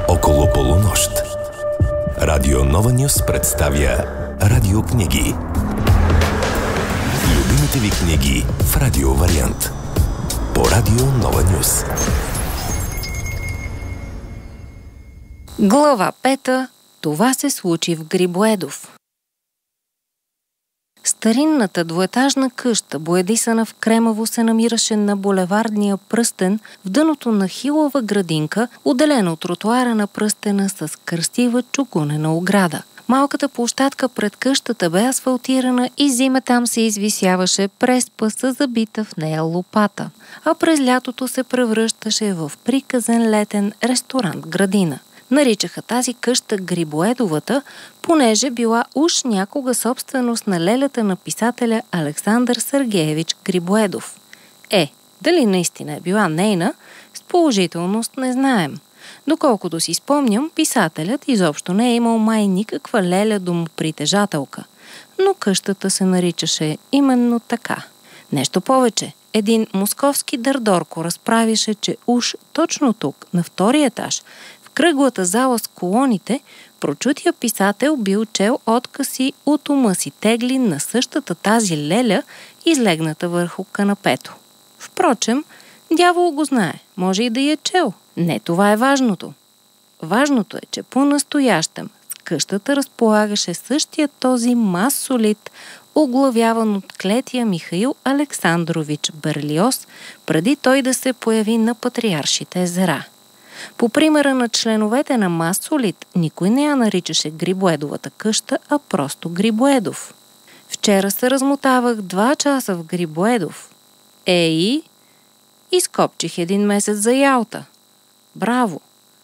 Около полунощ. Радио Нова Нюс представя радиокниги. Любимите ви книги в радио вариант. По Радио Нова Нюс. Глава 5. Това се случи в Грибоедов. Старинната двуетажна къща, боядисана в кремаво, се намираше на булевардния Пръстен, в дъното на хилава градинка, отделена от тротуара на Пръстена с красива чугунена ограда. Малката площадка пред къщата бе асфалтирана и зима там се извисяваше преспа с забита в нея лопата, а през лятото се превръщаше в приказен летен ресторант-градина. Наричаха тази къща Грибоедовата, понеже била уж някога собственост на лелята на писателя Александър Сергеевич Грибоедов. Дали наистина е била нейна, с положителност не знаем. Доколкото си спомням, писателят изобщо не е имал май никаква леля домопритежателка, но къщата се наричаше именно така. Нещо повече, един московски дърдорко разправише, че уж точно тук, на втория етаж, кръглата зала с колоните, прочутия писател бил чел откъси от ума си тегли на същата тази леля, излегната върху канапето. Впрочем, дявол го знае, може и да я чел. Не, това е важното. Важното е, че по-настоящем с къщата разполагаше същия този масолит, оглавяван от клетия Михаил Александрович Берлиоз, преди той да се появи на Патриаршите езера. По примера на членовете на Масолит, никой не я наричаше Грибоедовата къща, а просто Грибоедов. Вчера се размотавах 2 часа в Грибоедов. Изкопчих 1 месец за Ялта. Браво!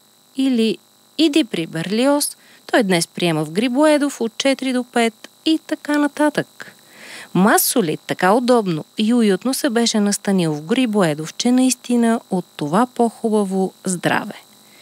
Или иди при Берлиоз, той днес приема в Грибоедов от 4 до 5 и така нататък. Масолит така удобно и уютно се беше настанил в Грибоедов, че наистина от това по-хубаво здраве.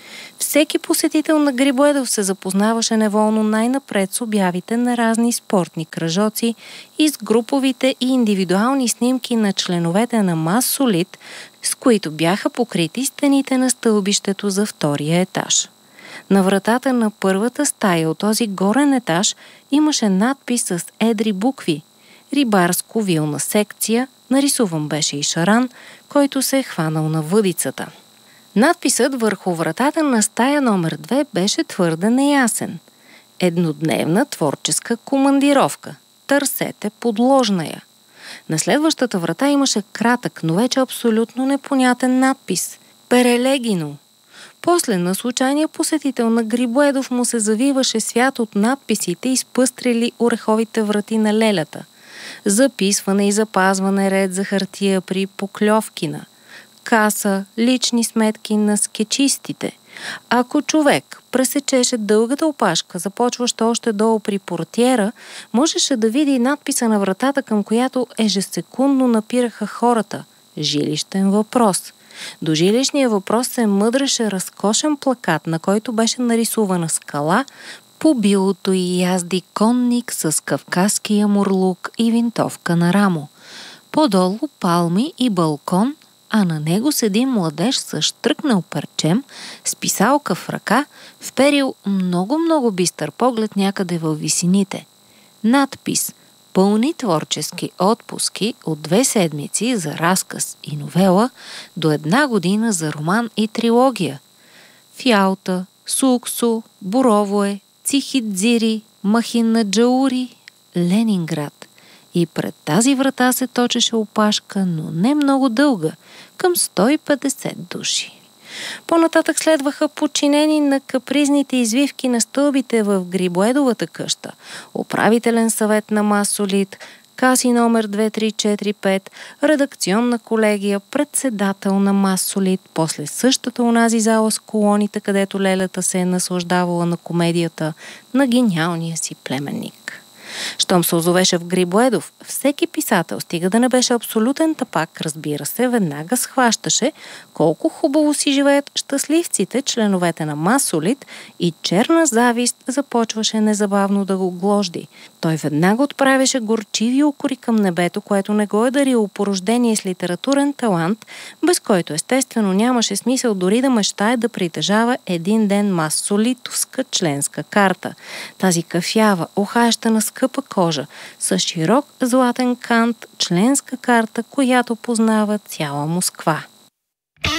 Всеки посетител на Грибоедов се запознаваше неволно най-напред с обявите на разни спортни кръжоци и с груповите и индивидуални снимки на членовете на Масолит, с които бяха покрити стените на стълбището за втория етаж. На вратата на първата стая от този горен етаж имаше надпис с едри букви: рибарско-вилна секция, нарисуван беше и шаран, който се е хванал на въдицата. Надписът върху вратата на стая номер 2 беше твърде неясен. Еднодневна творческа командировка. Търсете подложна я. На следващата врата имаше кратък, но вече абсолютно непонятен надпис. Перелегино. После на случайния посетител на Грибоедов му се завиваше свят от надписите, изпъстрили ореховите врати на лелята. Записване и запазване ред за хартия при Покльовкина, каса, лични сметки на скечистите. Ако човек пресечеше дългата опашка, започваща още долу при портиера, можеше да види надписа на вратата, към която ежесекундно напираха хората. Жилищен въпрос. До жилищния въпрос се мъдреше разкошен плакат, на който беше нарисувана скала, по билото и язди конник с кавказския мурлук и винтовка на рамо. По-долу палми и балкон, а на него седи младеж с штръкнал парчем, с писалка в ръка, вперил много бистър поглед някъде във висините. Надпис: пълни творчески отпуски от 2 седмици за разказ и новела до 1 година за роман и трилогия. В Ялта, Суксо, Боровое, Цихидзири, Махинаджаури, Ленинград. И пред тази врата се точеше опашка, но не много дълга, към 150 души. По-нататък следваха подчинени на капризните извивки на стълбите в Грибоедовата къща, управителен съвет на Масолит, каси номер 2, 3, 4, 5, редакционна колегия, председател на Масолит, после същата онази зала с колоните, където лелята се е наслаждавала на комедията на гениалния си племенник. Щом се озовеше в Грибоедов, всеки писател, стига да не беше абсолютен тапак, разбира се, веднага схващаше колко хубаво си живеят щастливците, членовете на Масолит, и черна завист започваше незабавно да го гложди. Той веднага отправяше горчиви укори към небето, което не го е дарило по рождение с литературен талант, без който естествено нямаше смисъл дори да мечтае да притежава един ден масолитовска членска карта. Тази кафява, охаща на скъпа кожа, с широк златен кант, членска карта, която познава цяла Москва.